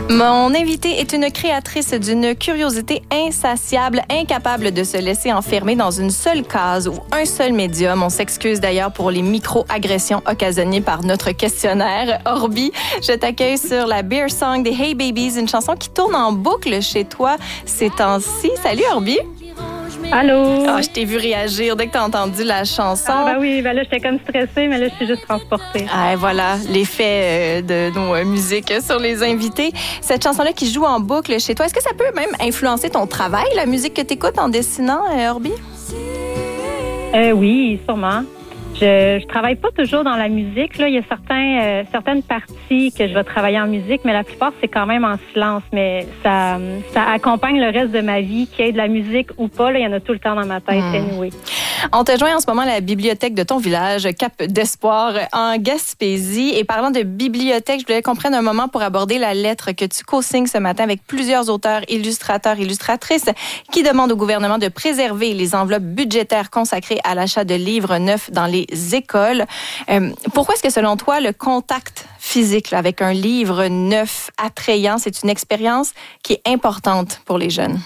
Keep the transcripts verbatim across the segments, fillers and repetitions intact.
Mon invitée est une créatrice d'une curiosité insatiable, incapable de se laisser enfermer dans une seule case ou un seul médium. On s'excuse d'ailleurs pour les micro-agressions occasionnées par notre questionnaire. Orbi, je t'accueille sur la Beer Song des Hey Babies, une chanson qui tourne en boucle chez toi ces temps-ci. Salut Orbi! Allô? Oh, je t'ai vu réagir dès que t'as entendu la chanson. Ah, ben oui, ben là, j'étais comme stressée, mais là, je suis juste transportée. Ah, voilà, l'effet de nos euh, musiques sur les invités. Cette chanson-là qui joue en boucle chez toi, est-ce que ça peut même influencer ton travail, la musique que t'écoutes en dessinant, euh, Orbi? Euh, oui, sûrement. Je, je travaille pas toujours dans la musique. Là. Il y a certains, euh, certaines parties que je vais travailler en musique, mais la plupart, c'est quand même en silence. Mais ça, ça accompagne le reste de ma vie, qu'il y ait de la musique ou pas. Là, il y en a tout le temps dans ma tête. Mmh. Anyway. On te joint en ce moment à la bibliothèque de ton village, Cap d'Espoir, en Gaspésie. Et parlant de bibliothèque, je voulais qu'on prenne un moment pour aborder la lettre que tu co-signes ce matin avec plusieurs auteurs, illustrateurs, illustratrices qui demandent au gouvernement de préserver les enveloppes budgétaires consacrées à l'achat de livres neufs dans les écoles. Euh, pourquoi est-ce que, selon toi, le contact physique là, avec un livre neuf, attrayant, c'est une expérience qui est importante pour les jeunes?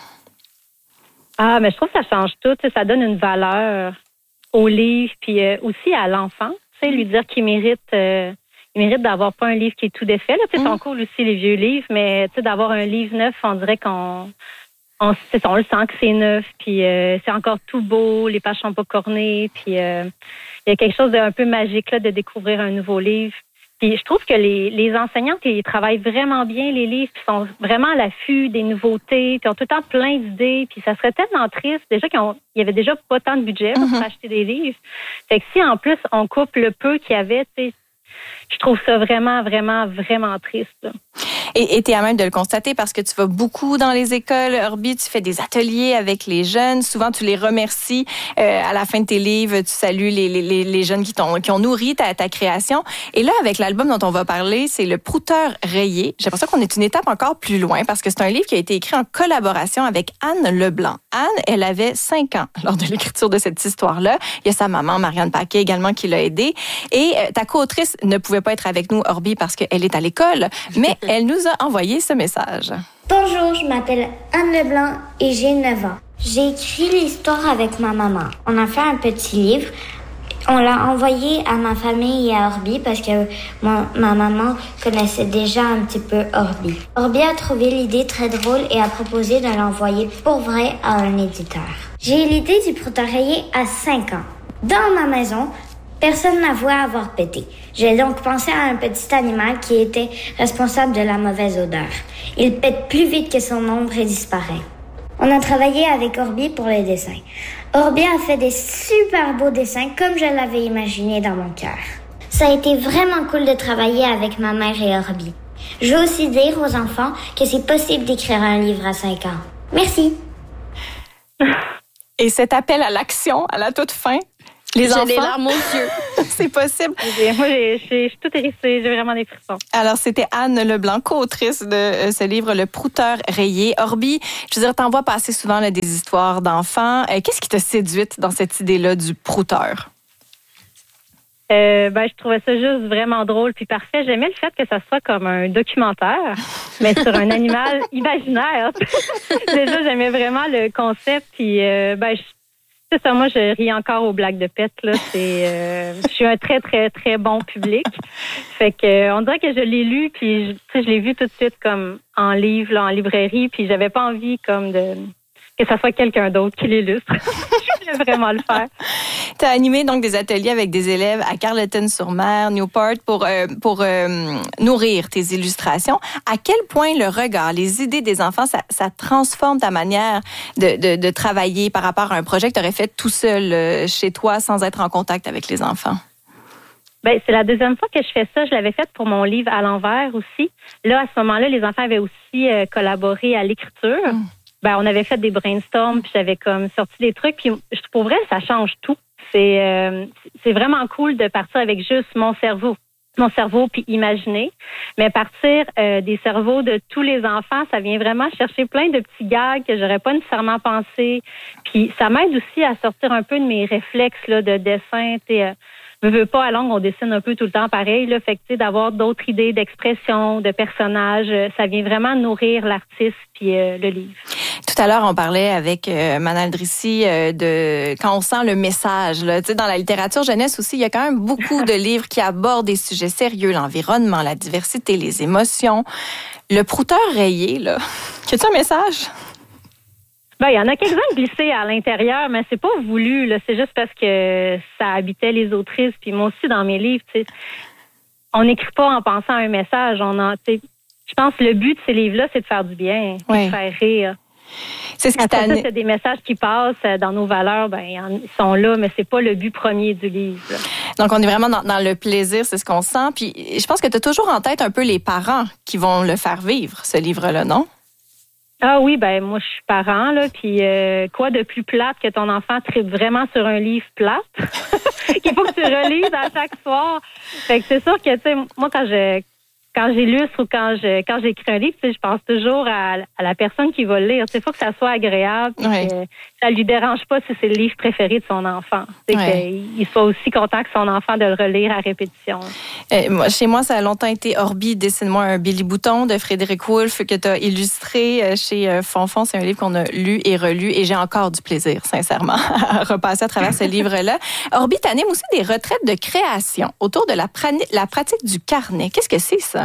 Ah, mais je trouve que ça change tout. Ça donne une valeur au livre, puis euh, aussi à l'enfant. Tu sais, lui dire qu'il mérite, euh, il mérite d'avoir pas un livre qui est tout défait. Là, tu sais, mm. sont cool aussi les vieux livres, mais tu sais, d'avoir un livre neuf, on dirait qu'on, on, on le sent que c'est neuf, puis euh, c'est encore tout beau, les pages sont pas cornées, puis euh, il y a quelque chose d'un peu magique là de découvrir un nouveau livre. Puis je trouve que les, les enseignants, ils travaillent vraiment bien les livres, puis sont vraiment à l'affût des nouveautés, puis ont tout le temps plein d'idées, puis ça serait tellement triste. Déjà qu'il y avait déjà pas tant de budget pour mm-hmm. acheter des livres. Fait que si en plus on coupe le peu qu'il y avait, tu sais, je trouve ça vraiment, vraiment, vraiment triste. Là. Et tu es à même de le constater parce que tu vas beaucoup dans les écoles, Orbi, tu fais des ateliers avec les jeunes. Souvent, tu les remercies euh, à la fin de tes livres. Tu salues les, les, les jeunes qui, t'ont, qui ont nourri ta, ta création. Et là, avec l'album dont on va parler, c'est Le Prouteur rayé. J'ai l'impression qu'on est une étape encore plus loin parce que c'est un livre qui a été écrit en collaboration avec Anne Leblanc. Anne, elle avait cinq ans lors de l'écriture de cette histoire-là. Il y a sa maman, Marianne Paquet, également, qui l'a aidée. Et euh, ta co-autrice ne pouvait pas être avec nous, Orbi, parce qu'elle est à l'école, mais elle nous a envoyé ce message. Bonjour, je m'appelle Anne Leblanc et j'ai neuf ans. J'ai écrit l'histoire avec ma maman. On a fait un petit livre. On l'a envoyé à ma famille et à Orbi parce que mon, ma maman connaissait déjà un petit peu Orbi. Orbi a trouvé l'idée très drôle et a proposé de l'envoyer pour vrai à un éditeur. J'ai eu l'idée du Prouteur rayé à cinq ans. Dans ma maison, personne n'avouait avoir pété. J'ai donc pensé à un petit animal qui était responsable de la mauvaise odeur. Il pète plus vite que son ombre et disparaît. On a travaillé avec Orbi pour les dessins. Orbi a fait des super beaux dessins comme je l'avais imaginé dans mon cœur. Ça a été vraiment cool de travailler avec ma mère et Orbi. Je veux aussi dire aux enfants que c'est possible d'écrire un livre à cinq ans. Merci. Et cet appel à l'action à la toute fin, les j'ai enfants, les larmes aux yeux. C'est possible. Moi, j'ai, j'ai, je suis toute hérissée. J'ai vraiment des frissons. Alors, c'était Anne Leblanc, co-autrice de euh, ce livre, Le Prouteur rayé. Orbi, je veux dire, t'en vois passer souvent là, des histoires d'enfants. Euh, qu'est-ce qui t'a séduite dans cette idée-là du prouteur? Euh, ben, je trouvais ça juste vraiment drôle puis parfait. J'aimais le fait que ça soit comme un documentaire, mais sur un animal imaginaire. Déjà, j'aimais vraiment le concept. Puis, euh, ben, je C'est ça, moi, je ris encore aux blagues de pète, là. C'est, euh, je suis un très, très, très bon public. Fait que, euh, on dirait que je l'ai lu, puis, je, tu sais, je l'ai vu tout de suite comme en livre, là, en librairie, puis j'avais pas envie, comme, de, que ça soit quelqu'un d'autre qui l'illustre. Je voulais vraiment le faire. Tu as animé donc des ateliers avec des élèves à Carleton-sur-Mer, Newport, pour, euh, pour euh, nourrir tes illustrations. À quel point le regard, les idées des enfants, ça, ça transforme ta manière de, de, de travailler par rapport à un projet que tu aurais fait tout seul euh, chez toi sans être en contact avec les enfants? Ben, c'est la deuxième fois que je fais ça. Je l'avais fait pour mon livre à l'envers aussi. Là, à ce moment-là, les enfants avaient aussi euh, collaboré à l'écriture. Mm. Ben, on avait fait des brainstorms, puis j'avais comme sorti des trucs. Puis pour vrai, ça change tout. C'est, euh, c'est vraiment cool de partir avec juste mon cerveau. Mon cerveau, puis imaginer. Mais partir euh, des cerveaux de tous les enfants, ça vient vraiment chercher plein de petits gags que j'aurais pas nécessairement pensé. Puis ça m'aide aussi à sortir un peu de mes réflexes là, de dessin. Euh, veux, veux pas, à longue, on dessine un peu tout le temps pareil, là. Fait que, tu sais, d'avoir d'autres idées d'expression, de personnages, euh, ça vient vraiment nourrir l'artiste puis euh, le livre. Tout à l'heure, on parlait avec euh, Manal Drissi euh, de quand on sent le message. Là. Tu sais, dans la littérature jeunesse aussi, il y a quand même beaucoup de livres qui abordent des sujets sérieux, l'environnement, la diversité, les émotions. Le Prouteur rayé, là, as-tu un message? Ben, il y en a quelques-uns glissés à l'intérieur, mais c'est pas voulu, là. C'est juste parce que ça habitait les autrices, puis moi aussi dans mes livres, tu sais. On n'écrit pas en pensant à un message. On en, tu sais, je pense que le but de ces livres-là, c'est de faire du bien, oui. de faire rire. C'est ce qui Après ça, c'est des messages qui passent dans nos valeurs, ben ils sont là, mais c'est pas le but premier du livre. Là. Donc, on est vraiment dans, dans le plaisir, c'est ce qu'on sent. Puis, je pense que tu as toujours en tête un peu les parents qui vont le faire vivre, ce livre-là, non? Ah oui, ben moi, je suis parent, là, puis euh, quoi de plus plate que ton enfant tripe vraiment sur un livre plate qu'il faut que tu relises à chaque soir. Fait que c'est sûr que, tu sais, moi, quand je... Quand j'illustre ou quand je quand j'écris un livre, tu sais, je pense toujours à, à la personne qui va le lire. Il faut que ça soit agréable, oui. que ça lui dérange pas si c'est le livre préféré de son enfant. Oui. Qu'il soit aussi content que son enfant de le relire à répétition. Euh, moi, chez moi, ça a longtemps été Orbi, Dessine-moi un Billy Bouton de Frédéric Wolff que tu as illustré chez Fonfon. C'est un livre qu'on a lu et relu et j'ai encore du plaisir, sincèrement, à repasser à travers ce livre-là. Orbi, t'animes aussi des retraites de création autour de la, prani- la pratique du carnet. Qu'est-ce que c'est, ça?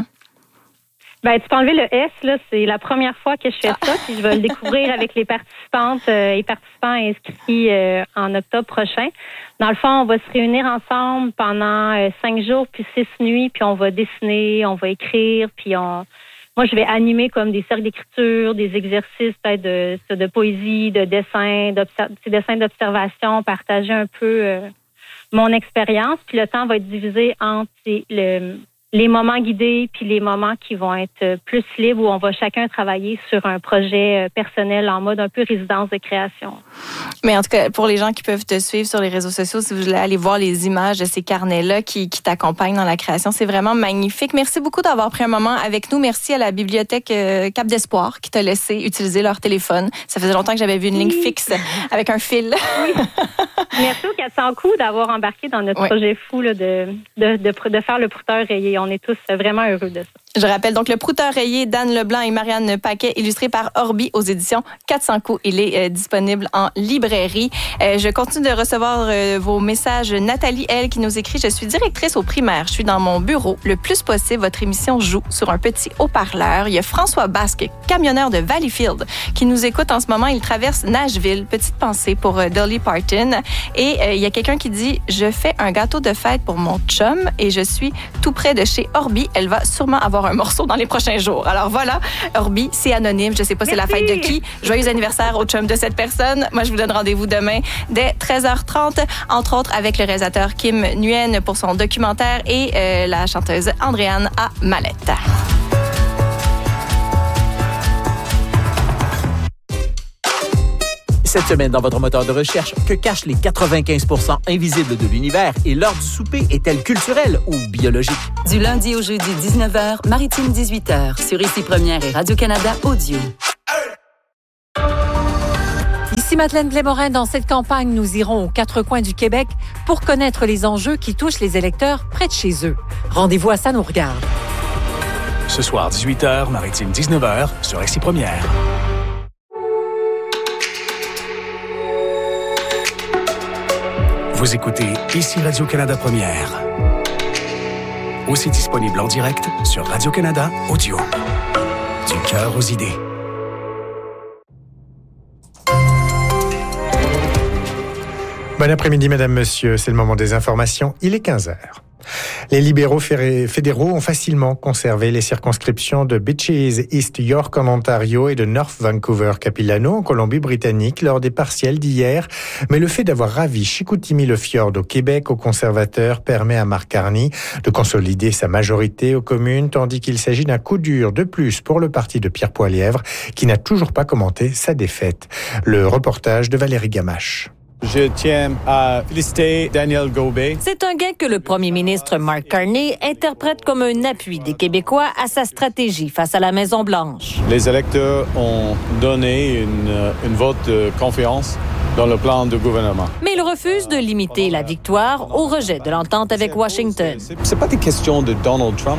Ben, tu peux enlever le S, là. C'est la première fois que je fais ça, puis je vais le découvrir avec les participantes euh, et participants inscrits euh, en octobre prochain. Dans le fond, on va se réunir ensemble pendant euh, cinq jours puis six nuits, puis on va dessiner, on va écrire, puis on... Moi, je vais animer comme des cercles d'écriture, des exercices peut-être de, de poésie, de dessin, d'obser- des dessins d'observation, partager un peu euh, mon expérience, puis le temps va être divisé entre le... les moments guidés puis les moments qui vont être plus libres où on va chacun travailler sur un projet personnel en mode un peu résidence de création. Mais en tout cas, pour les gens qui peuvent te suivre sur les réseaux sociaux, si vous voulez aller voir les images de ces carnets-là qui, qui t'accompagnent dans la création, c'est vraiment magnifique. Merci beaucoup d'avoir pris un moment avec nous. Merci à la bibliothèque Cap d'Espoir qui t'a laissé utiliser leur téléphone. Ça faisait longtemps que j'avais vu une ligne fixe avec un fil. Oui. Merci aux quatre cents coups d'avoir embarqué dans notre oui. projet fou là, de, de, de, de faire le Prouteur rayé. On est tous vraiment heureux de ça. Je rappelle donc le Prouteur rayé d'Anne Leblanc et Marianne Paquet, illustré par Orbi aux éditions quatre cents coups. Il est euh, disponible en librairie. Euh, je continue de recevoir euh, vos messages. Nathalie, elle, qui nous écrit « Je suis directrice au primaire. Je suis dans mon bureau. Le plus possible, votre émission joue sur un petit haut-parleur. » Il y a François Basque, camionneur de Valleyfield, qui nous écoute en ce moment. Il traverse Nashville. Petite pensée pour euh, Dolly Parton. Et euh, il y a quelqu'un qui dit « Je fais un gâteau de fête pour mon chum et je suis tout près de chez Orbi. Elle va sûrement avoir un morceau dans les prochains jours. » Alors voilà, Orbi, c'est anonyme. Je sais pas c'est la fête de qui. Joyeux anniversaire au chum de cette personne. Moi, je vous donne rendez-vous demain dès treize heures trente, entre autres avec le réalisateur Kim Nguyen pour son documentaire et euh, la chanteuse Andréane à Mallette. Cette semaine, dans votre moteur de recherche, que cachent les quatre-vingt-quinze pour cent invisibles de l'univers et l'heure du souper est-elle culturelle ou biologique? Du lundi au jeudi, dix-neuf heures, Maritime dix-huit heures, sur Ici Première et Radio-Canada Audio. Ici Madeleine Blais-Morin. Dans cette campagne, nous irons aux quatre coins du Québec pour connaître les enjeux qui touchent les électeurs près de chez eux. Rendez-vous à Ça nous regarde. Ce soir, dix-huit heures, Maritime dix-neuf heures, sur Ici Première. Vous écoutez Ici Radio-Canada Première. Aussi disponible en direct sur Radio-Canada Audio. Du cœur aux idées. Bon après-midi, Madame, Monsieur. C'est le moment des informations. Il est quinze heures. Les libéraux fédéraux ont facilement conservé les circonscriptions de Beaches, East York en Ontario et de North Vancouver-Capilano en Colombie-Britannique lors des partiels d'hier. Mais le fait d'avoir ravi Chicoutimi-le-Fjord au Québec aux conservateurs permet à Mark Carney de consolider sa majorité aux communes, tandis qu'il s'agit d'un coup dur de plus pour le parti de Pierre Poilievre qui n'a toujours pas commenté sa défaite. Le reportage de Valérie Gamache. Je tiens à féliciter Daniel Gaubé. C'est un gain que le premier ministre Mark Carney interprète comme un appui des Québécois à sa stratégie face à la Maison-Blanche. Les électeurs ont donné une, une vote de confiance dans le plan du gouvernement. Mais il refuse de limiter la victoire au rejet de l'entente avec Washington. C'est pas des questions de Donald Trump.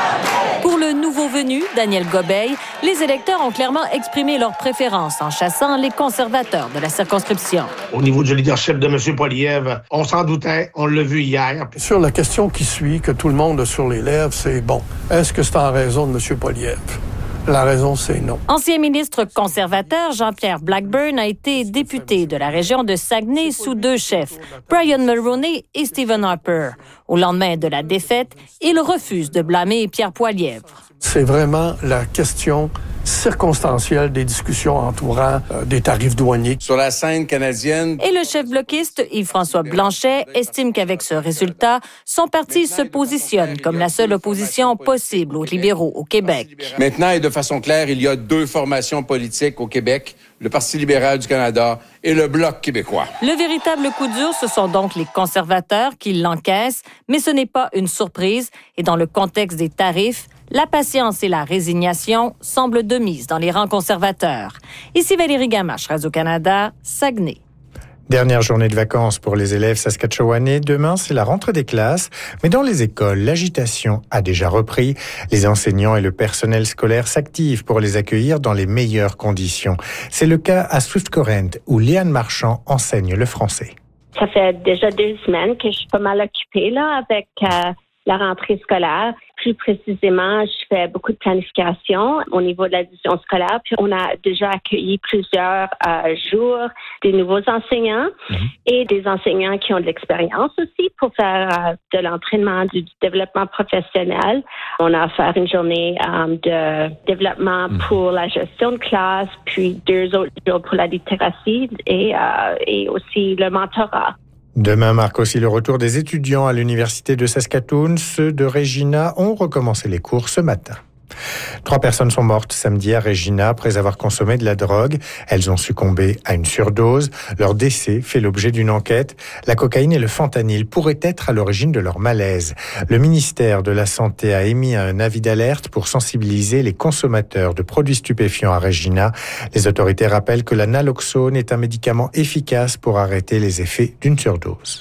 Pour le nouveau venu, Daniel Gobeil, les électeurs ont clairement exprimé leur préférence en chassant les conservateurs de la circonscription. Au niveau du leadership de M. Poilievre, on s'en doutait, on l'a vu hier. Sur la question qui suit, que tout le monde a sur les lèvres, c'est bon, est-ce que c'est en raison de M. Poilievre? La raison, c'est non. Ancien ministre conservateur, Jean-Pierre Blackburn a été député de la région de Saguenay sous deux chefs, Brian Mulroney et Stephen Harper. Au lendemain de la défaite, il refuse de blâmer Pierre Poilievre. C'est vraiment la question circonstancielle des discussions entourant euh, des tarifs douaniers. Sur la scène canadienne. Et le chef bloquiste, Yves-François Blanchet, estime qu'avec ce résultat, son parti se positionne comme la seule opposition possible aux libéraux au Québec. Maintenant et de façon claire, il y a deux formations politiques au Québec, le Parti libéral du Canada et le Bloc québécois. Le véritable coup dur, ce sont donc les conservateurs qui l'encaissent, mais ce n'est pas une surprise. Et dans le contexte des tarifs, la patience et la résignation semblent de mise dans les rangs conservateurs. Ici Valérie Gamache, Radio-Canada, Saguenay. Dernière journée de vacances pour les élèves saskatchewanais. Demain, c'est la rentrée des classes. Mais dans les écoles, l'agitation a déjà repris. Les enseignants et le personnel scolaire s'activent pour les accueillir dans les meilleures conditions. C'est le cas à Swift Current, où Léane Marchand enseigne le français. Ça fait déjà deux semaines que je suis pas mal occupée là, avec euh, la rentrée scolaire. Plus précisément, je fais beaucoup de planification au niveau de la vision scolaire. Puis on a déjà accueilli plusieurs euh, jours des nouveaux enseignants mmh. et des enseignants qui ont de l'expérience aussi pour faire euh, de l'entraînement, du développement professionnel. On a offert une journée euh, de développement mmh. pour la gestion de classe, puis deux autres jours pour la littératie et, euh, et aussi le mentorat. Demain marque aussi le retour des étudiants à l'Université de Saskatoon. Ceux de Regina ont recommencé les cours ce matin. Trois personnes sont mortes samedi à Regina après avoir consommé de la drogue. Elles ont succombé à une surdose. Leur décès fait l'objet d'une enquête. La cocaïne et le fentanyl pourraient être à l'origine de leur malaise. Le ministère de la Santé a émis un avis d'alerte pour sensibiliser les consommateurs de produits stupéfiants à Regina. Les autorités rappellent que la naloxone est un médicament efficace pour arrêter les effets d'une surdose.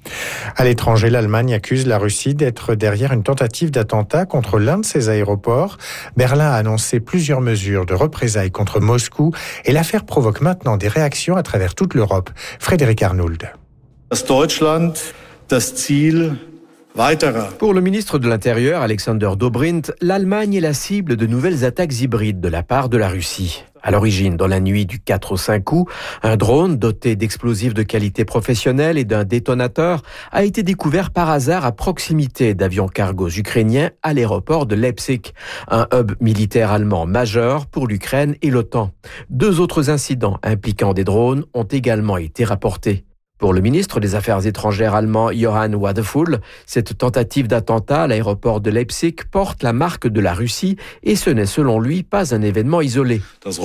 À l'étranger, l'Allemagne accuse la Russie d'être derrière une tentative d'attentat contre l'un de ses aéroports. Berlin a annoncé plusieurs mesures de représailles contre Moscou et l'affaire provoque maintenant des réactions à travers toute l'Europe. Frédéric Arnould. Pour le ministre de l'Intérieur, Alexander Dobrindt, l'Allemagne est la cible de nouvelles attaques hybrides de la part de la Russie. À l'origine, dans la nuit du quatre au cinq août, un drone doté d'explosifs de qualité professionnelle et d'un détonateur a été découvert par hasard à proximité d'avions cargos ukrainiens à l'aéroport de Leipzig, un hub militaire allemand majeur pour l'Ukraine et l'OTAN. Deux autres incidents impliquant des drones ont également été rapportés. Pour le ministre des Affaires étrangères allemand Johann Wadefull, cette tentative d'attentat à l'aéroport de Leipzig porte la marque de la Russie et ce n'est selon lui pas un événement isolé.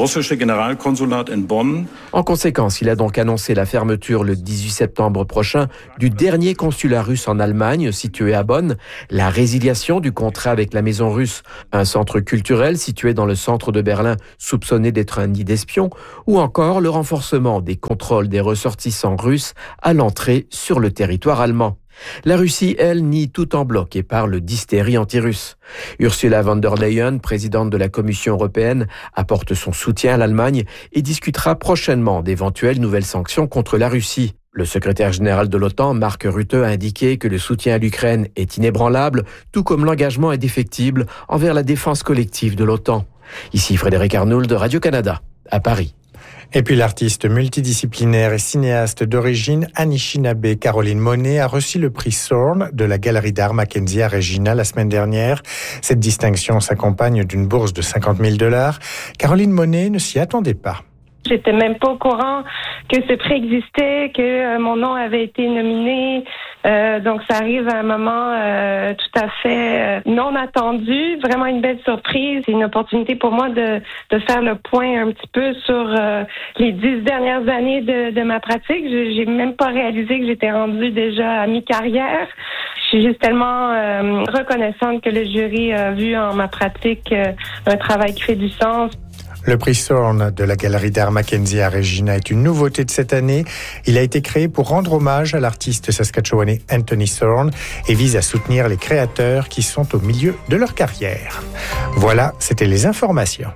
En conséquence, il a donc annoncé la fermeture le dix-huit septembre prochain du dernier consulat russe en Allemagne situé à Bonn, la résiliation du contrat avec la Maison russe, un centre culturel situé dans le centre de Berlin soupçonné d'être un nid d'espions, ou encore le renforcement des contrôles des ressortissants russes à l'entrée sur le territoire allemand. La Russie, elle, nie tout en bloc et parle d'hystérie anti-russe. Ursula von der Leyen, présidente de la Commission européenne, apporte son soutien à l'Allemagne et discutera prochainement d'éventuelles nouvelles sanctions contre la Russie. Le secrétaire général de l'OTAN, Mark Rutte, a indiqué que le soutien à l'Ukraine est inébranlable, tout comme l'engagement indéfectible envers la défense collective de l'OTAN. Ici Frédéric Arnould de Radio-Canada, à Paris. Et puis l'artiste multidisciplinaire et cinéaste d'origine Anishinaabe Caroline Monet a reçu le prix Thorne de la Galerie d'art Mackenzie à Regina la semaine dernière. Cette distinction s'accompagne d'une bourse de cinquante mille dollars. Caroline Monet ne s'y attendait pas. J'étais même pas au courant que ce prix existait, que euh, mon nom avait été nominé. Euh, donc, ça arrive à un moment euh, tout à fait euh, non attendu. Vraiment une belle surprise. C'est une opportunité pour moi de, de faire le point un petit peu sur euh, les dix dernières années de, de ma pratique. Je, j'ai même pas réalisé que j'étais rendue déjà à mi-carrière. Je suis juste tellement euh, reconnaissante que le jury a vu en ma pratique euh, un travail qui fait du sens. Le prix Thorne de la Galerie d'art Mackenzie à Regina est une nouveauté de cette année. Il a été créé pour rendre hommage à l'artiste saskatchewanais Anthony Thorne et vise à soutenir les créateurs qui sont au milieu de leur carrière. Voilà, c'était les informations.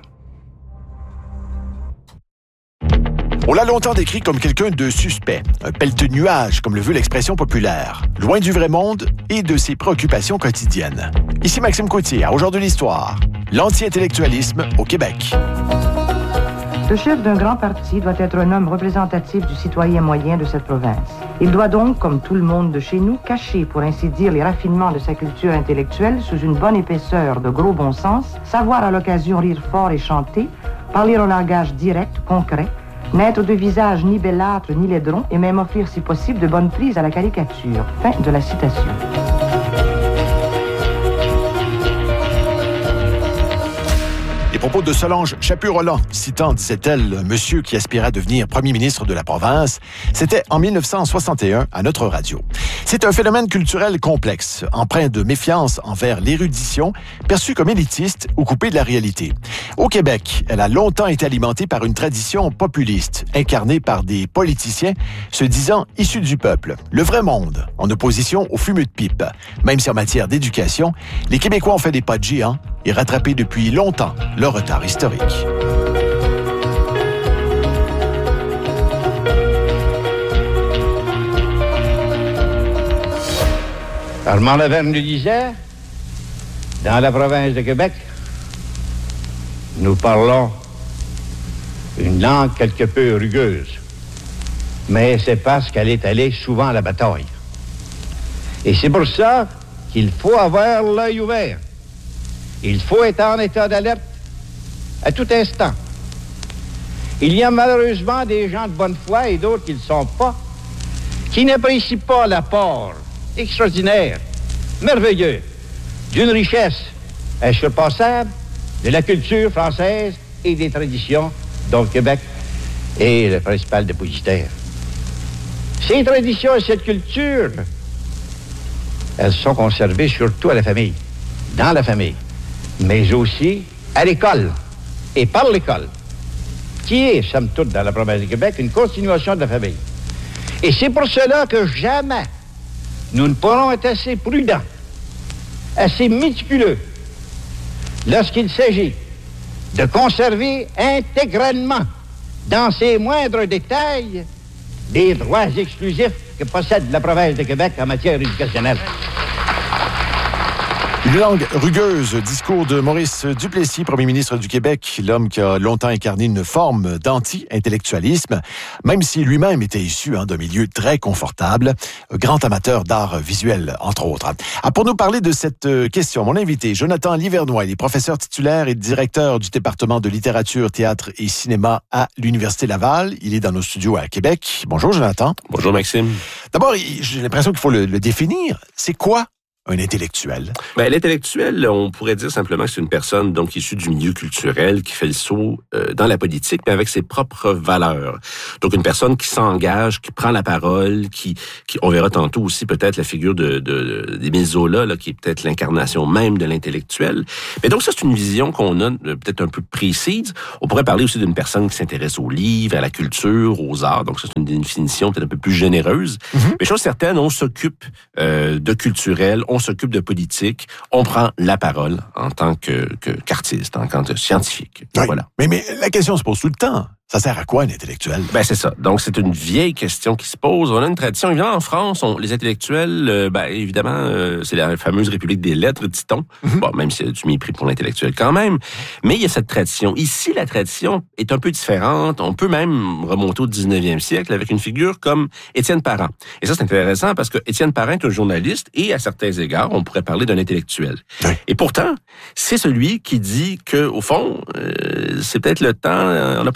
On l'a longtemps décrit comme quelqu'un de suspect, un pèlte-nuage, comme le veut l'expression populaire, loin du vrai monde et de ses préoccupations quotidiennes. Ici Maxime Coutier, à Aujourd'hui l'Histoire, l'anti-intellectualisme au Québec. Le chef d'un grand parti doit être un homme représentatif du citoyen moyen de cette province. Il doit donc, comme tout le monde de chez nous, cacher, pour ainsi dire, les raffinements de sa culture intellectuelle sous une bonne épaisseur de gros bon sens, savoir à l'occasion rire fort et chanter, parler un langage direct, concret, n'être de visage ni bellâtre ni laidron et même offrir si possible de bonnes prises à la caricature. Fin de la citation. Les propos de Solange Chaput-Roland, citant, disait-elle, un monsieur qui aspirait à devenir premier ministre de la province, c'était en mille neuf cent soixante et un à notre radio. C'est un phénomène culturel complexe, empreint de méfiance envers l'érudition, perçue comme élitiste ou coupée de la réalité. Au Québec, elle a longtemps été alimentée par une tradition populiste, incarnée par des politiciens se disant issus du peuple, le vrai monde, en opposition aux fumeux de pipe. Même si en matière d'éducation, les Québécois ont fait des pas de géant et rattrapé depuis longtemps leur retard historique. Armand Laverne nous disait, dans la province de Québec, nous parlons une langue quelque peu rugueuse, mais c'est parce qu'elle est allée souvent à la bataille. Et c'est pour ça qu'il faut avoir l'œil ouvert. Il faut être en état d'alerte à tout instant. Il y a malheureusement des gens de bonne foi et d'autres qui ne le sont pas, qui n'apprécient pas l'apport extraordinaire, merveilleux, d'une richesse insurpassable de la culture française et des traditions dont le Québec est le principal dépositaire. Ces traditions et cette culture, elles sont conservées surtout à la famille, dans la famille, mais aussi à l'école et par l'école, qui est, somme toute, dans la province du Québec, une continuation de la famille. Et c'est pour cela que jamais nous ne pourrons être assez prudents, assez méticuleux, lorsqu'il s'agit de conserver intégralement, dans ses moindres détails, des droits exclusifs que possède la province de Québec en matière éducationnelle. Une langue rugueuse, discours de Maurice Duplessis, premier ministre du Québec, l'homme qui a longtemps incarné une forme d'anti-intellectualisme, même si lui-même était issu hein, d'un milieu très confortable, grand amateur d'art visuel, entre autres. Ah, pour nous parler de cette question, mon invité, Jonathan Livernois, il est professeur titulaire et directeur du département de littérature, théâtre et cinéma à l'Université Laval. Il est dans nos studios à Québec. Bonjour, Jonathan. Bonjour, Maxime. D'abord, j'ai l'impression qu'il faut le, le définir. C'est quoi un intellectuel? Ben, l'intellectuel, on pourrait dire simplement que c'est une personne donc issue du milieu culturel qui fait le saut euh, dans la politique, mais avec ses propres valeurs. Donc une personne qui s'engage, qui prend la parole, qui, qui on verra tantôt aussi peut-être la figure de, de d'Émile Zola, là, qui est peut-être l'incarnation même de l'intellectuel. Mais donc ça, c'est une vision qu'on a euh, peut-être un peu précise. On pourrait parler aussi d'une personne qui s'intéresse aux livres, à la culture, aux arts. Donc ça, c'est une définition peut-être un peu plus généreuse. Mm-hmm. Mais chose certaine, on s'occupe euh, de culturel, on s'occupe de politique, on prend la parole en tant que, que qu'artiste, en tant que scientifique. Oui, voilà. Mais, mais la question se pose tout le temps. Ça sert à quoi, un intellectuel? Ben, c'est ça. Donc, c'est une vieille question qui se pose. On a une tradition. Évidemment, en France, on, les intellectuels, euh, ben, évidemment, euh, c'est la fameuse République des lettres, dit-on. Mm-hmm. Bon, même s'il y a du mépris pour l'intellectuel quand même. Mais il y a cette tradition. Ici, la tradition est un peu différente. On peut même remonter au dix-neuvième siècle avec une figure comme Étienne Parent. Et ça, c'est intéressant parce que Étienne Parent est un journaliste et, à certains égards, on pourrait parler d'un intellectuel. Oui. Et pourtant, c'est celui qui dit que, au fond, euh, c'est peut-être le temps, on n'a pas le temps encore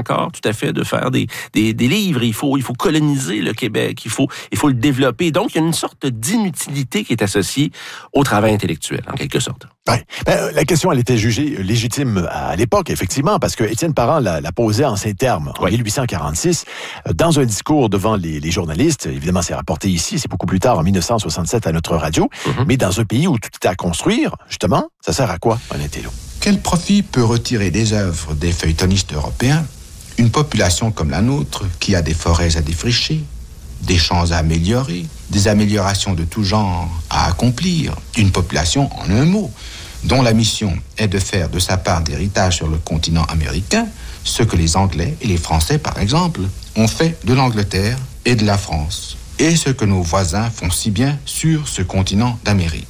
encore tout à fait de faire des, des, des livres. Il faut, il faut coloniser le Québec. Il faut, il faut le développer. Donc, il y a une sorte d'inutilité qui est associée au travail intellectuel, en quelque sorte. Ouais. Ben, la question, elle était jugée légitime à l'époque, effectivement, parce que Étienne Parent la, la posait en ces termes en oui. dix-huit cent quarante-six, dans un discours devant les, les journalistes. Évidemment, c'est rapporté ici, c'est beaucoup plus tard, en dix-neuf cent soixante-sept, à notre radio. Mm-hmm. Mais dans un pays où tout est à construire, justement, ça sert à quoi, un intello? Quel profit peut retirer des œuvres des feuilletonistes européens une population comme la nôtre, qui a des forêts à défricher, des champs à améliorer, des améliorations de tout genre à accomplir, une population, en un mot, dont la mission est de faire de sa part d'héritage sur le continent américain ce que les Anglais et les Français, par exemple, ont fait de l'Angleterre et de la France, et ce que nos voisins font si bien sur ce continent d'Amérique.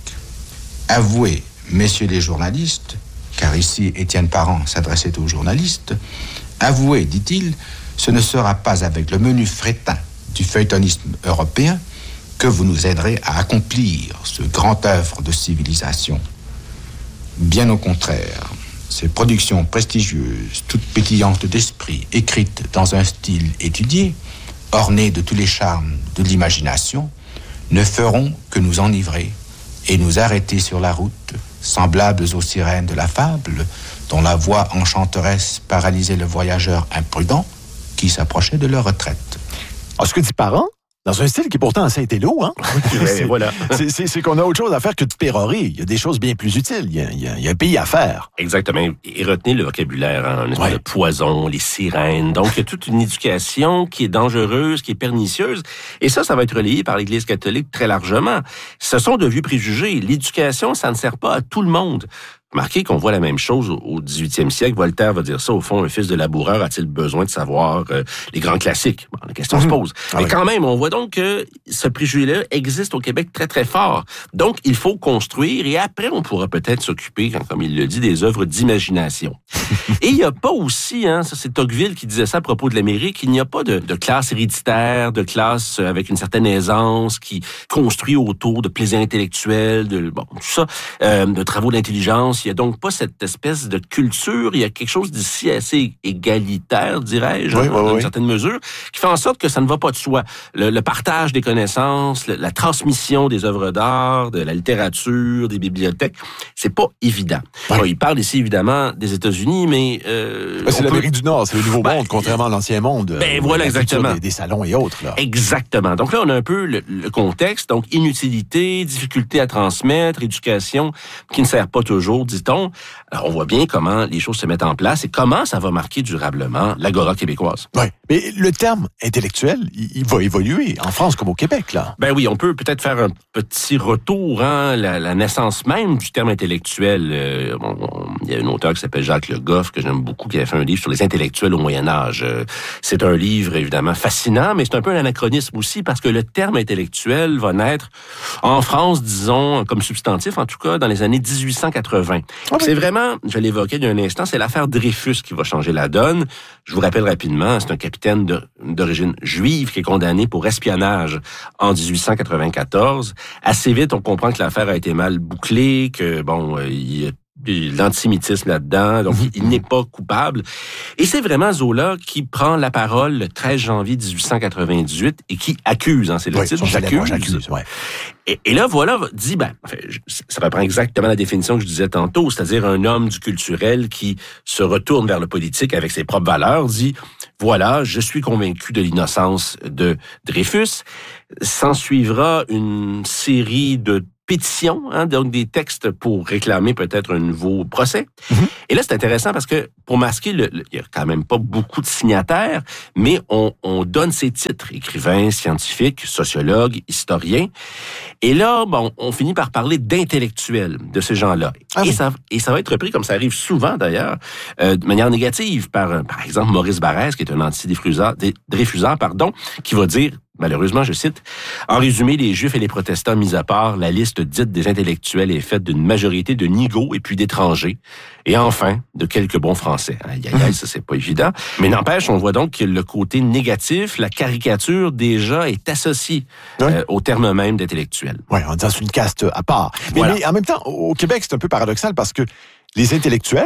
Avouez, messieurs les journalistes, car ici Étienne Parent s'adressait aux journalistes, avouez, dit-il, ce ne sera pas avec le menu frétin du feuilletonisme européen que vous nous aiderez à accomplir ce grand œuvre de civilisation. Bien au contraire, ces productions prestigieuses, toutes pétillantes d'esprit, écrites dans un style étudié, ornées de tous les charmes de l'imagination, ne feront que nous enivrer et nous arrêter sur la route, semblables aux sirènes de la fable, dont la voix enchanteresse paralysait le voyageur imprudent qui s'approchait de leur retraite. Ah, ce que dit Parent, dans un style qui est pourtant assez intello, hein? c'est, voilà. c'est, c'est, c'est qu'on a autre chose à faire que de pérorer. Il y a des choses bien plus utiles. Il y a, il y a, il y a un pays à faire. Exactement. Et retenez le vocabulaire, hein? Un espèce ouais. de poison, les sirènes. Donc, il y a toute une éducation qui est dangereuse, qui est pernicieuse. Et ça, ça va être relayé par l'Église catholique très largement. Ce sont de vieux préjugés. L'éducation, ça ne sert pas à tout le monde. Remarquez qu'on voit la même chose au dix-huitième siècle. Voltaire va dire ça, au fond, un fils de laboureur a-t-il besoin de savoir euh, les grands classiques? Bon, la question mmh. se pose. Ah Mais oui. quand même, on voit donc que ce préjugé-là existe au Québec très, très fort. Donc, il faut construire et après, on pourra peut-être s'occuper, comme il le dit, des œuvres d'imagination. Et il n'y a pas aussi, hein, ça c'est Tocqueville qui disait ça à propos de l'Amérique, il n'y a pas de, de classe héréditaire, de classe avec une certaine aisance qui construit autour de plaisirs intellectuels, de bon, tout ça, euh, de travaux d'intelligence. Il n'y a donc pas cette espèce de culture. Il y a quelque chose d'ici assez égalitaire, dirais-je, oui, hein, oui, dans une oui. certaine mesure, qui fait en sorte que ça ne va pas de soi. Le, le partage des connaissances, le, la transmission des œuvres d'art, de la littérature, des bibliothèques, c'est pas évident. Oui. Bon, il parle ici, évidemment, des États-Unis, mais... Euh, ben, c'est l'Amérique peut... du Nord, c'est le Nouveau ben, Monde, contrairement à l'Ancien Monde. Ben voilà, exactement. Des, des salons et autres. Là. Exactement. Donc là, on a un peu le, le contexte. Donc, inutilité, difficulté à transmettre, éducation qui ne sert pas toujours, dit-on. Alors, on voit bien comment les choses se mettent en place et comment ça va marquer durablement l'agora québécoise. Oui, mais le terme intellectuel, il va évoluer en France comme au Québec, là. Ben oui, on peut peut-être faire un petit retour, hein, la, la naissance même du terme intellectuel. Euh, on, on, il y a un auteur qui s'appelle Jacques Le Goff, que j'aime beaucoup, qui avait fait un livre sur les intellectuels au Moyen-Âge. Euh, c'est un livre, évidemment, fascinant, mais c'est un peu un anachronisme aussi, parce que le terme intellectuel va naître en France, disons, comme substantif, en tout cas, dans les années dix-huit cent quatre-vingts. Ah oui. C'est vraiment, je l'évoquais il y a un instant, c'est l'affaire Dreyfus qui va changer la donne. Je vous rappelle rapidement, c'est un capitaine de, d'origine juive qui est condamné pour espionnage en dix-huit cent quatre-vingt-quatorze. Assez vite, on comprend que l'affaire a été mal bouclée, que, bon, il y a l'antisémitisme là-dedans, donc mmh. il n'est pas coupable. Et c'est vraiment Zola qui prend la parole le treize janvier dix-huit cent quatre-vingt-dix-huit et qui accuse, hein, c'est le oui, titre, j'accuse. j'accuse ouais. et, et là, voilà, dit, ben, enfin, ça reprend exactement la définition que je disais tantôt, c'est-à-dire un homme du culturel qui se retourne vers le politique avec ses propres valeurs, dit, voilà, je suis convaincu de l'innocence de Dreyfus. S'en suivra une série de pétitions, hein, donc des textes pour réclamer peut-être un nouveau procès. Mm-hmm. Et là, c'est intéressant parce que pour masquer, le, le, il y a quand même pas beaucoup de signataires, mais on, on donne ces titres, écrivains, scientifiques, sociologues, historiens. Et là, bon, on finit par parler d'intellectuels de ces gens-là. Ah et, oui. ça, et ça va être repris, comme ça arrive souvent d'ailleurs, euh, de manière négative par, par exemple, Maurice Barrès, qui est un anti-Dreyfusard, pardon, qui va dire, malheureusement, je cite, « En résumé, les Juifs et les protestants mis à part, la liste dite des intellectuels est faite d'une majorité de nigauds et puis d'étrangers, et enfin, de quelques bons Français. » Aïe, aïe, aïe, ça, c'est pas évident. Mais n'empêche, on voit donc que le côté négatif, la caricature, déjà, est associée oui. euh, au terme même d'intellectuel. Oui, en disant c'est une caste à part. Mais, voilà. mais en même temps, au Québec, c'est un peu paradoxal parce que les intellectuels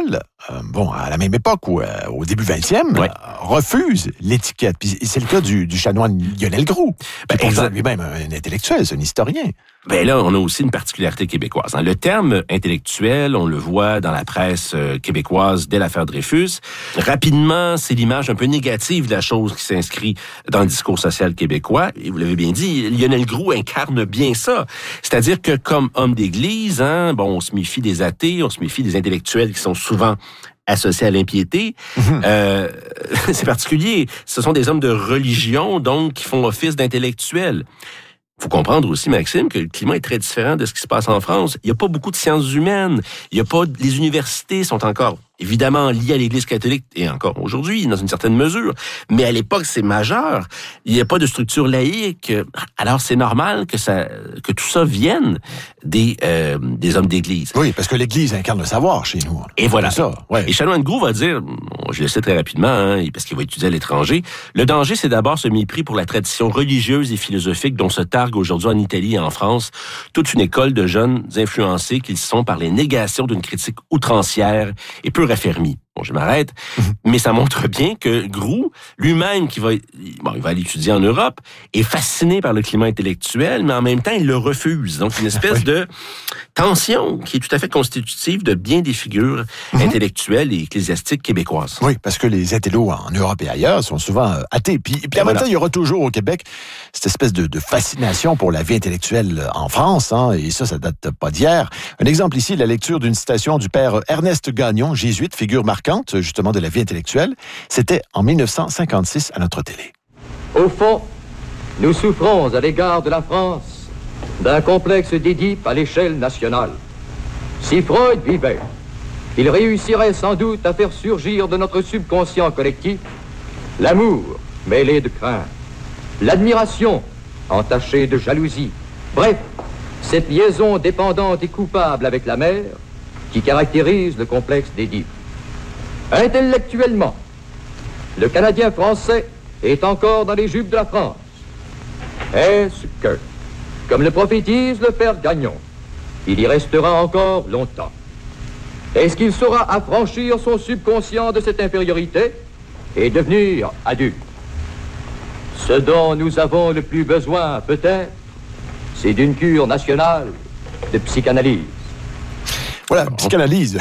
euh, bon, à la même époque ou euh, au début vingtième, ouais. euh, refuse l'étiquette. Puis c'est le cas du, du chanoine Lionel Groulx, qui ben, est lui-même un intellectuel, c'est un historien. Ben là, on a aussi une particularité québécoise. Le terme intellectuel, on le voit dans la presse québécoise dès l'affaire Dreyfus. Rapidement, c'est l'image un peu négative de la chose qui s'inscrit dans le discours social québécois. Et vous l'avez bien dit, Lionel Groulx incarne bien ça. C'est-à-dire que comme homme d'église, hein, bon, on se méfie des athées, on se méfie des intellectuels qui sont souvent associés à l'impiété. Mm-hmm. Euh, c'est particulier. Ce sont des hommes de religion, donc, qui font office d'intellectuels. Il faut comprendre aussi, Maxime, que le climat est très différent de ce qui se passe en France. Il n'y a pas beaucoup de sciences humaines. Il y a pas, les universités sont encore évidemment liées à l'Église catholique, et encore aujourd'hui, dans une certaine mesure. Mais à l'époque, c'est majeur. Il n'y a pas de structure laïque. Alors, c'est normal que ça, que tout ça vienne des, euh, des hommes d'Église. Oui, parce que l'Église incarne le savoir chez nous. Et voilà. C'est ça, ouais. Et Chanoine Groulx va dire, je le sais très rapidement, hein, parce qu'il va étudier à l'étranger, le danger, c'est d'abord ce mépris pour la tradition religieuse et philosophique dont se targue aujourd'hui en Italie et en France toute une école de jeunes influencés qu'ils sont par les négations d'une critique outrancière et peu raffermie. Bon, je m'arrête, mm-hmm. mais ça montre bien que Groulx, lui-même, qui va, bon, il va aller étudier en Europe, est fasciné par le climat intellectuel, mais en même temps, il le refuse. Donc, une espèce oui. de tension qui est tout à fait constitutive de bien des figures mm-hmm. intellectuelles et ecclésiastiques québécoises. Oui, parce que les intellos en Europe et ailleurs sont souvent euh, athées. Puis, puis en voilà. même temps, il y aura toujours au Québec cette espèce de, de fascination pour la vie intellectuelle en France, hein, et ça, ça date pas d'hier. Un exemple ici, la lecture d'une citation du père Ernest Gagnon, jésuite, figure marquante justement de la vie intellectuelle. C'était en dix-neuf cent cinquante-six à notre télé. Au fond, nous souffrons à l'égard de la France d'un complexe d'Édipe à l'échelle nationale. Si Freud vivait, il réussirait sans doute à faire surgir de notre subconscient collectif l'amour mêlé de crainte, l'admiration entachée de jalousie, bref, cette liaison dépendante et coupable avec la mère qui caractérise le complexe d'Édipe. Intellectuellement, le Canadien français est encore dans les jupes de la France. Est-ce que, comme le prophétise le père Gagnon, il y restera encore longtemps? Est-ce qu'il saura affranchir son subconscient de cette infériorité et devenir adulte? Ce dont nous avons le plus besoin, peut-être, c'est d'une cure nationale de psychanalyse. Voilà, psychanalyse.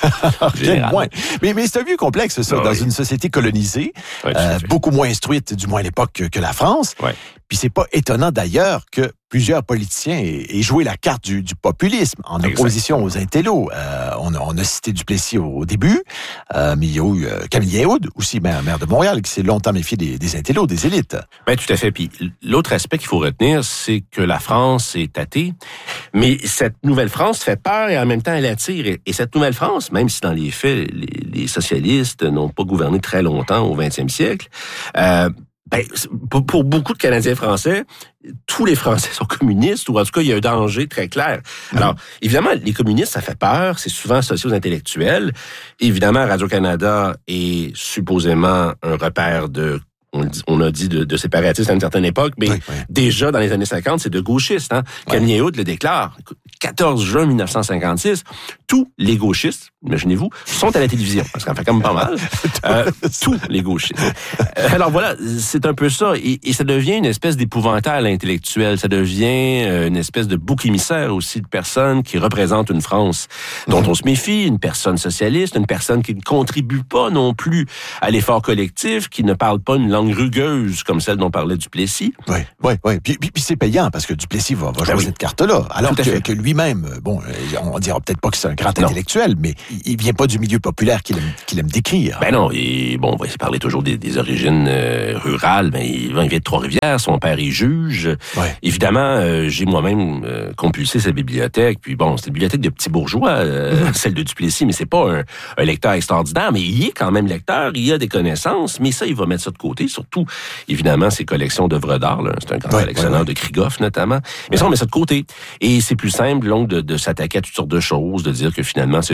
moins. Mais, mais c'est un vieux complexe, ça, oh, dans oui. une société colonisée, oui, euh, beaucoup moins instruite, du moins à l'époque, que, que la France. Oui. Puis c'est pas étonnant, d'ailleurs, que plusieurs politiciens aient, aient joué la carte du, du populisme en exact. opposition aux intellos. Euh, on, a, on a cité Duplessis au, au début, euh, mais il y a eu euh, Camille Yaoud, aussi maire, maire de Montréal, qui s'est longtemps méfié des, des intellos, des élites. Ben, tout à fait. Puis l'autre aspect qu'il faut retenir, c'est que la France est athée, mais cette nouvelle France fait peur et en même temps elle attire. Et, et cette nouvelle France, même si dans les faits, les, les socialistes n'ont pas gouverné très longtemps au vingtième siècle, euh, ben, pour, pour beaucoup de Canadiens français, tous les Français sont communistes, ou en tout cas, il y a un danger très clair. Alors, évidemment, les communistes, ça fait peur, c'est souvent associé aux intellectuels. Évidemment, Radio-Canada est supposément un repère de On, dit, on a dit de, de séparatistes à une certaine époque, mais oui, oui. déjà dans les années cinquante, c'est de gauchistes. Hein? Oui. Camille Yaoud le déclare. quatorze juin dix-neuf cent cinquanté-six, tous les gauchistes, imaginez-vous, sont à la télévision. Parce qu'on fait quand même pas mal. Euh, tous les gauchistes. Alors voilà, c'est un peu ça. Et, et ça devient une espèce d'épouvantail intellectuel. Ça devient une espèce de bouc émissaire aussi de personnes qui représentent une France dont on se méfie, une personne socialiste, une personne qui ne contribue pas non plus à l'effort collectif, qui ne parle pas une langue rugueuse comme celle dont parlait Duplessis. Oui, oui, oui. Puis, puis, puis c'est payant parce que Duplessis va, va jouer ben oui. cette carte-là. Alors que, que lui-même, bon, on dira peut-être pas que c'est un grand non. intellectuel, mais il vient pas du milieu populaire qu'il aime, qu'il aime décrire. Ben non, et bon, on va parler toujours des, des origines euh, rurales, mais il, il vient de Trois-Rivières, son père est juge. Ouais. Évidemment, euh, j'ai moi-même euh, compulsé sa bibliothèque, puis bon, c'est une bibliothèque de petits bourgeois, euh, mmh. celle de Duplessis, mais c'est pas un, un lecteur extraordinaire, mais il est quand même lecteur, il a des connaissances, mais ça, il va mettre ça de côté, surtout, évidemment, ses collections d'œuvres d'art, là. C'est un grand ouais, collectionneur ouais, ouais. de Krigoff, notamment, mais ouais. ça, on met ça de côté. Et c'est plus simple, donc, de, de s'attaquer à toutes sortes de choses, de dire que finalement, ces gens-là sont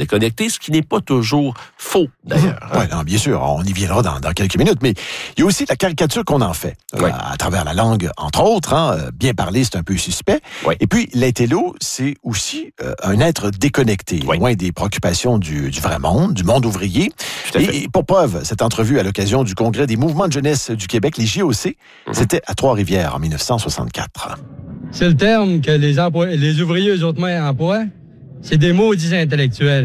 déconnectés, ce qui n'est pas toujours faux, d'ailleurs. Mmh. Oui, non, bien sûr, on y viendra dans, dans quelques minutes, mais il y a aussi la caricature qu'on en fait, oui. euh, à travers la langue, entre autres. Hein, bien parler, c'est un peu suspect. Oui. Et puis, l'intello, c'est aussi euh, un être déconnecté, oui. loin des préoccupations du, du vrai monde, du monde ouvrier. Tout à fait. Et, et pour preuve, cette entrevue à l'occasion du Congrès des mouvements de jeunesse du Québec, les J O C, mmh. c'était à Trois-Rivières en dix-neuf cent soixante-quatre. C'est le terme que les, emplois, les ouvriers, eux autres, emploient. C'est des maudits intellectuels.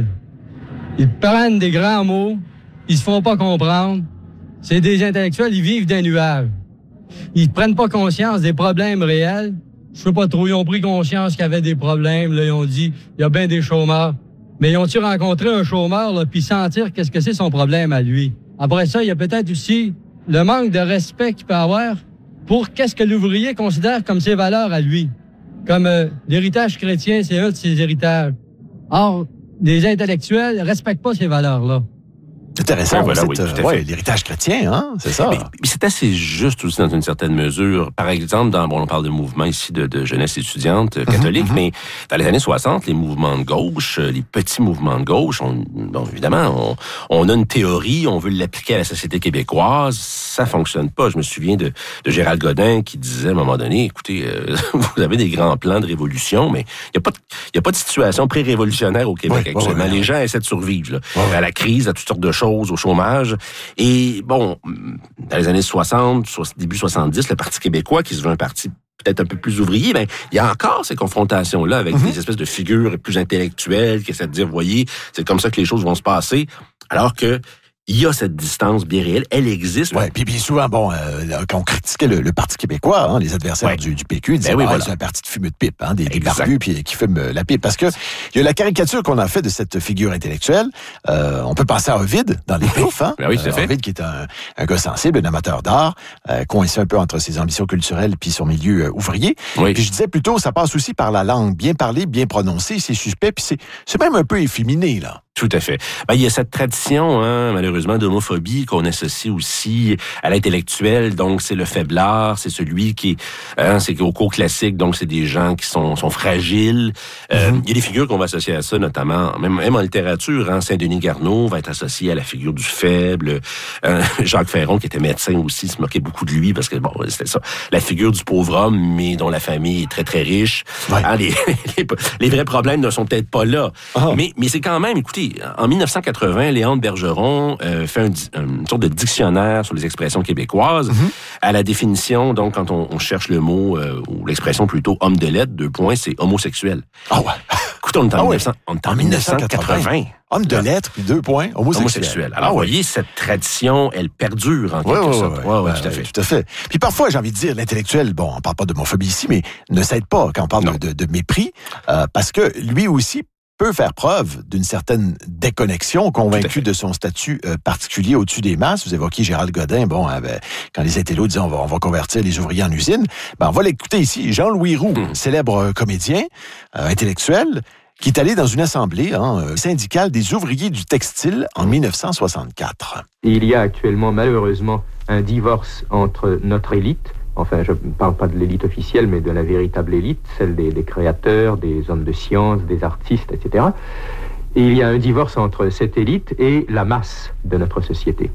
Ils prennent des grands mots, ils se font pas comprendre. C'est des intellectuels, ils vivent d'un nuage. Ils prennent pas conscience des problèmes réels. Je sais pas trop, ils ont pris conscience qu'il y avait des problèmes. Là, ils ont dit, il y a bien des chômeurs. Mais ils ont-ils rencontré un chômeur, là, puis sentir qu'est-ce que c'est son problème à lui? Après ça, il y a peut-être aussi le manque de respect qu'il peut avoir pour qu'est-ce que l'ouvrier considère comme ses valeurs à lui. Comme euh, l'héritage chrétien, c'est un de ses héritages. Or, les intellectuels ne respectent pas ces valeurs-là. Intéressant, voilà, cette, oui, tout à fait. ouais, l'héritage chrétien, hein, c'est ça. Mais, mais c'est assez juste aussi dans une certaine mesure. Par exemple, dans, bon, on parle de mouvements ici de, de jeunesse étudiante catholique, mm-hmm. mais dans les années soixante, les mouvements de gauche, les petits mouvements de gauche, on, bon, évidemment, on, on a une théorie, on veut l'appliquer à la société québécoise, ça fonctionne pas. Je me souviens de, de Gérald Godin qui disait à un moment donné, écoutez, euh, vous avez des grands plans de révolution, mais il n'y a pas de, il y a pas de situation pré-révolutionnaire au Québec oui, actuellement. Oui, oui, les oui. gens essaient de survivre là, oui, à la crise, à toutes sortes de choses, au chômage. Et bon, dans les années soixante, début soixante-dix, le Parti québécois, qui se veut un parti peut-être un peu plus ouvrier, ben il y a encore ces confrontations-là avec mm-hmm. des espèces de figures plus intellectuelles qui essaient de dire, voyez, c'est comme ça que les choses vont se passer, alors que il y a cette distance bien réelle, elle existe. Oui, puis, puis souvent, bon, euh, quand on critiquait le, le Parti québécois, hein, les adversaires ouais. du, du P Q, ils disaient, ben oui, ah, voilà. c'est un parti de fumeux de pipe, hein, des, des barbus puis, qui fument la pipe. Parce que il y a la caricature qu'on a fait de cette figure intellectuelle. Euh, on peut penser à Ovide dans Les Ploufs, hein. Ben oui, tout à fait. Ovide qui est un, un gars sensible, un amateur d'art, euh, coincé un peu entre ses ambitions culturelles puis son milieu euh, ouvrier. Oui. Puis je disais plutôt, ça passe aussi par la langue, bien parlée, bien prononcée, c'est suspect, puis c'est, c'est même un peu efféminé, là. Tout à fait. Ben, il y a cette tradition, hein, malheureusement, d'homophobie qu'on associe aussi à l'intellectuel. Donc, c'est le faiblard, c'est celui qui, hein, c'est au cours classique, donc c'est des gens qui sont, sont fragiles. Euh, mm-hmm. Il y a des figures qu'on va associer à ça, notamment, même, même en littérature, hein, Saint-Denis Garneau va être associé à la figure du faible. Euh, Jacques Ferron, qui était médecin aussi, se moquait beaucoup de lui parce que, bon, c'était ça. La figure du pauvre homme, mais dont la famille est très, très riche. Ouais. Hein, les, les, les vrais problèmes ne sont peut-être pas là. Oh. Mais, mais c'est quand même, écoutez, en dix-neuf cent quatre-vingts, Léon Bergeron euh, fait un, une sorte de dictionnaire sur les expressions québécoises. Mm-hmm. À la définition, donc, quand on, on cherche le mot, euh, ou l'expression plutôt homme de lettres, deux points, c'est homosexuel. Ah ouais. Écoute, on est en, ah mille neuf cents, on est en, en dix-neuf cent quatre-vingts. Homme de lettres, puis deux points, homosexuel. homosexuel. Alors, ah, vous voyez, cette tradition, elle perdure en ouais, quelque ouais, sorte. Ouais, ouais, ouais, ouais, tout à fait. Tout à fait. Puis parfois, j'ai envie de dire, l'intellectuel, bon, on parle pas d'homophobie ici, mais ne s'aide pas quand on parle de, de, de mépris, euh, parce que lui aussi peut faire preuve d'une certaine déconnexion, convaincu de son statut euh, particulier au-dessus des masses. Vous évoquiez Gérald Godin, bon, euh, ben, quand les intellos disaient on va, on va convertir les ouvriers en usine, ben, on va l'écouter ici. Jean-Louis Roux, mmh. célèbre comédien, euh, intellectuel, qui est allé dans une assemblée hein, syndicale des ouvriers du textile en dix-neuf cent soixante-quatre. Il y a actuellement, malheureusement, un divorce entre notre élite, enfin, je ne parle pas de l'élite officielle, mais de la véritable élite, celle des, des créateurs, des hommes de science, des artistes, et cetera. Et il y a un divorce entre cette élite et la masse de notre société.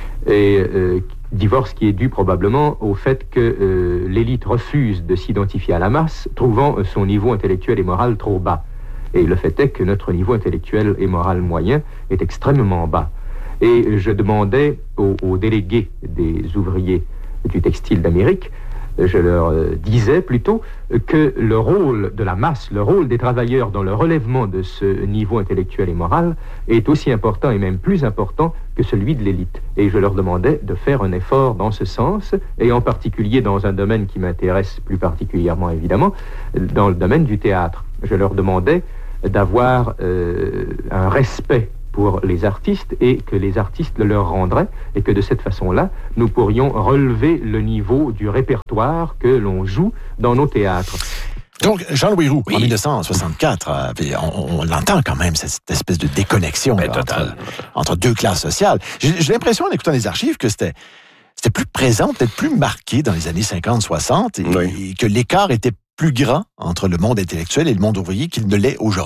Et euh, divorce qui est dû probablement au fait que euh, l'élite refuse de s'identifier à la masse, trouvant son niveau intellectuel et moral trop bas. Et le fait est que notre niveau intellectuel et moral moyen est extrêmement bas. Et je demandais aux, aux délégués des ouvriers du textile d'Amérique, je leur disais plutôt que le rôle de la masse, le rôle des travailleurs dans le relèvement de ce niveau intellectuel et moral est aussi important et même plus important que celui de l'élite. Et je leur demandais de faire un effort dans ce sens, et en particulier dans un domaine qui m'intéresse plus particulièrement évidemment, dans le domaine du théâtre. Je leur demandais d'avoir euh, un respect pour les artistes et que les artistes le leur rendraient et que de cette façon-là, nous pourrions relever le niveau du répertoire que l'on joue dans nos théâtres. Donc, Jean-Louis Roux, oui. en dix-neuf cent soixante-quatre, euh, on, on l'entend quand même, cette espèce de déconnexion ben, là, entre, entre deux classes sociales. J'ai, j'ai l'impression, en écoutant les archives, que c'était, c'était plus présent, peut-être plus marqué dans les années cinquante soixante, et, oui. et que l'écart était plus grand entre le monde intellectuel et le monde ouvrier qu'il ne l'est aujourd'hui.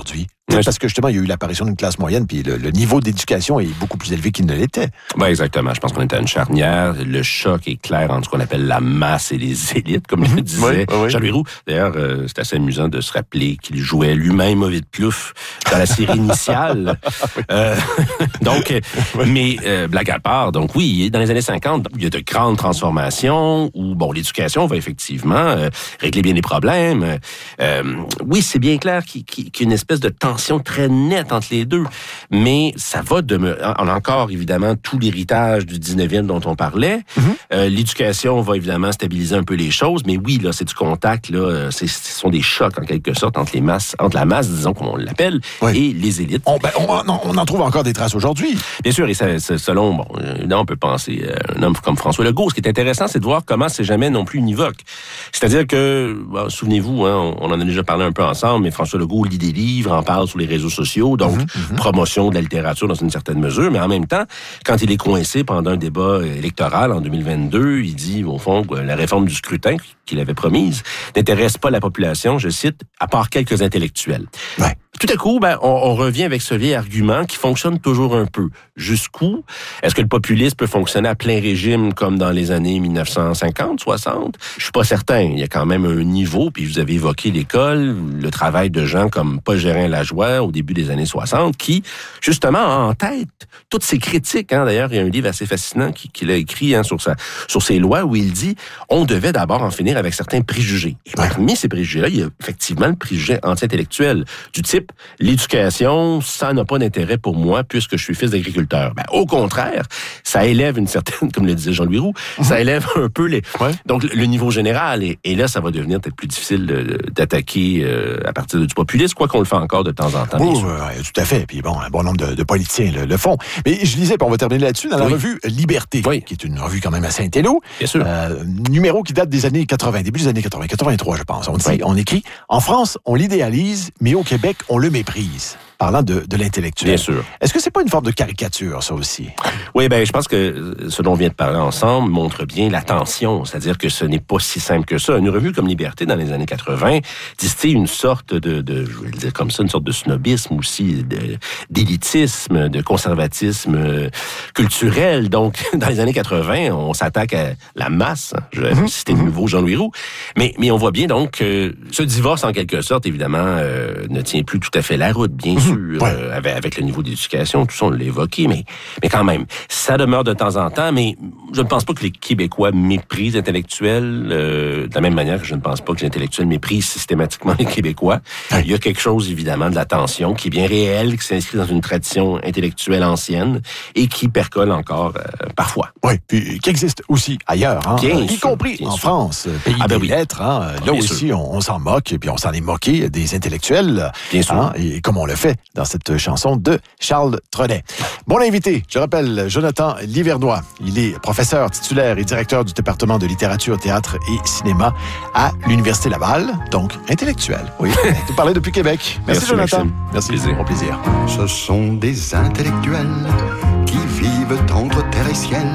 Peut-être parce que justement, il y a eu l'apparition d'une classe moyenne, puis le, le niveau d'éducation est beaucoup plus élevé qu'il ne l'était. Ben exactement. Je pense qu'on était à une charnière. Le choc est clair entre ce qu'on appelle la masse et les élites, comme le disait oui, oui, oui. Jean-Louis Roux. D'ailleurs, euh, c'est assez amusant de se rappeler qu'il jouait lui-même mauvais de plouf dans la série initiale. euh, donc, mais euh, blague à part, donc oui, dans les années cinquante, il y a de grandes transformations où, bon, l'éducation va effectivement euh, régler bien les problèmes. Euh, oui, c'est bien clair qu'il, qu'il y a une espèce de tension très nette entre les deux, mais ça va demeurer. On a encore, évidemment, tout l'héritage du dix-neuvième dont on parlait. Mm-hmm. Euh, l'éducation va, évidemment, stabiliser un peu les choses, mais oui, là, c'est du contact, là, c'est, ce sont des chocs, en quelque sorte, entre les masses, entre la masse, disons, comme on l'appelle, oui. et les élites. On, ben, on, on en trouve encore des traces aujourd'hui. Bien sûr, et ça, ça, selon, bon, là, on peut penser à un homme comme François Legault. Ce qui est intéressant, c'est de voir comment c'est jamais non plus univoque. C'est-à-dire que, bon, souvenez-vous, hein, on en a déjà parlé un peu ensemble, mais François Legault lit des livres, en parle sur les réseaux sociaux, donc mm-hmm. promotion de la littérature dans une certaine mesure, mais en même temps, quand il est coincé pendant un débat électoral en deux mille vingt-deux, il dit, au fond, que la réforme du scrutin qu'il avait promise n'intéresse pas la population, je cite, à part quelques intellectuels. Ouais. Tout à coup, ben, on, on revient avec ce vieil argument qui fonctionne toujours un peu. Jusqu'où est-ce que le populisme peut fonctionner à plein régime comme dans les années mille neuf cent cinquante, soixante? Je suis pas certain. Il y a quand même un niveau, puis vous avez évoqué l'école, le travail de gens comme Paul Gérin-Lajoie au début des années soixante, qui, justement, a en tête toutes ces critiques. Hein. D'ailleurs, il y a un livre assez fascinant qu'il, qu'il a écrit hein, sur, sa, sur ces lois où il dit on devait d'abord en finir avec certains préjugés. Et parmi ces préjugés-là, il y a effectivement le préjugé anti-intellectuel du type l'éducation, ça n'a pas d'intérêt pour moi puisque je suis fils d'agriculteur. Ben, au contraire, ça élève une certaine, comme le disait Jean-Louis Roux, mm-hmm. ça élève un peu les, ouais. donc le niveau général. Et, et là, ça va devenir peut-être plus difficile de, d'attaquer euh, à partir du populisme, quoi qu'on le fait encore de temps en temps. Oui, euh, tout à fait. Puis bon, un bon nombre de, de politiciens le, le font. Mais je lisais, puis on va terminer là-dessus, dans la oui. revue Liberté, oui. qui est une revue quand même assez intello. Bien sûr. Euh, numéro qui date des années quatre-vingts, début des années quatre-vingts, quatre-vingt-trois, je pense. On dit, oui. on écrit, en France, on l'idéalise, mais au Québec, on le méprise. Parlant de, de l'intellectuel. Bien sûr. Est-ce que c'est pas une forme de caricature, ça aussi? Oui, ben, je pense que ce dont on vient de parler ensemble montre bien la tension. C'est-à-dire que ce n'est pas si simple que ça. Une revue comme Liberté, dans les années quatre-vingts, distille une sorte de, de, je vais le dire comme ça, une sorte de snobisme aussi, de, d'élitisme, de conservatisme culturel. Donc, dans les années quatre-vingts, on s'attaque à la masse. Je vais mm-hmm. citer de nouveau Jean-Louis Roux. Mais, mais on voit bien, donc, que ce divorce, en quelque sorte, évidemment, euh, ne tient plus tout à fait la route, bien sûr. Sûr, ouais. euh, avec, avec le niveau d'éducation, tout ça, on l'a évoqué, mais, mais quand même, ça demeure de temps en temps, mais je ne pense pas que les Québécois méprisent l'intellectuel euh, de la même manière que je ne pense pas que l'intellectuel méprise systématiquement les Québécois. Ouais. Il y a quelque chose, évidemment, de la tension qui est bien réelle, qui s'inscrit dans une tradition intellectuelle ancienne et qui percole encore euh, parfois. Oui, puis qui existe aussi ailleurs, hein, bien y sûr, compris en sûr. France, pays ah, ben des oui. lettres. Hein, là bien aussi, on, on s'en moque, et puis on s'en est moqué des intellectuels. Bien sûr. Hein, et comme on le fait dans cette chanson de Charles Trenet. Mon invité, je rappelle, Jonathan Livernois. Il est professeur titulaire et directeur du département de littérature, théâtre et cinéma à l'Université Laval, donc intellectuel. Oui, vous parlez depuis Québec. Merci, Merci Jonathan. Maxime. Merci, plaisir. Bon plaisir. Ce sont des intellectuels qui vivent entre terre et ciel.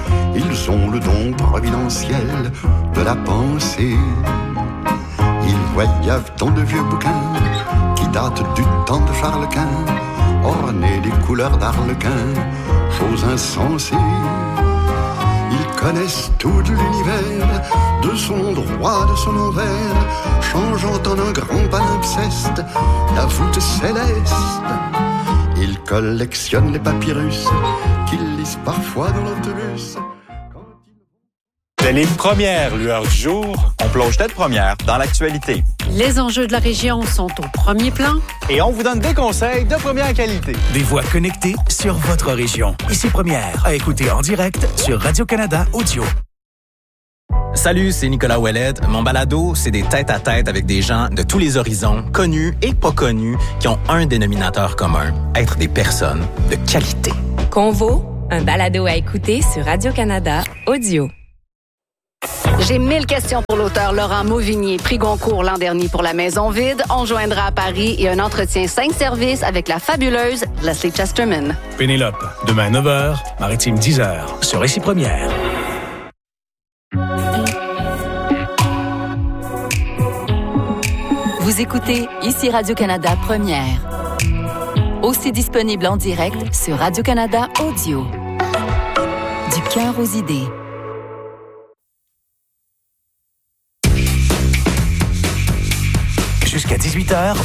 Ils ont le don providentiel de la pensée. Ils voyagent dans de vieux bouquins qui datent du temps de Charles Quint, ornés des couleurs d'Arlequin, chose insensée. Ils connaissent tout de l'univers, de son droit, de son envers, changeant en un grand palimpseste la voûte céleste. Ils collectionnent les papyrus qu'ils lisent parfois dans l'autobus. Dès les premières lueurs du jour, on plonge tête première dans l'actualité. Les enjeux de la région sont au premier plan. Et on vous donne des conseils de première qualité. Des voix connectées sur votre région. Ici Première, à écouter en direct sur Radio-Canada Audio. Salut, c'est Nicolas Ouellette. Mon balado, c'est des tête-à-tête avec des gens de tous les horizons, connus et pas connus, qui ont un dénominateur commun, être des personnes de qualité. Convo, un balado à écouter sur Radio-Canada Audio. J'ai mille questions pour l'auteur Laurent Mauvignier, prix Goncourt l'an dernier pour La Maison vide. On joindra à Paris et un entretien cinq services avec la fabuleuse Leslie Chesterman. Pénélope, demain neuf heures, Maritime dix heures, sur Ici Première. Vous écoutez Ici Radio-Canada Première. aussi disponible en direct sur Radio-Canada Audio. Du cœur aux idées. Jusqu'à dix-huit heures,